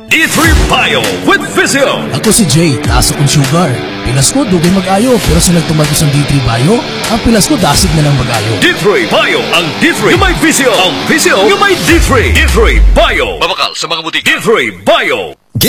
D3 Bio with Vizio. Ako si Jay, taas akong sugar. Pilas ko, dugay mag-ayo. Pero sa nagtumago sa D3 Bio, ang pilas ko dasig na lang mag-ayo. D3 Bio. Ang D3 yung may Vizio. Ang Vizio yung may D3. D3 Bio. Mabakal sa mga butik. D3 Bio.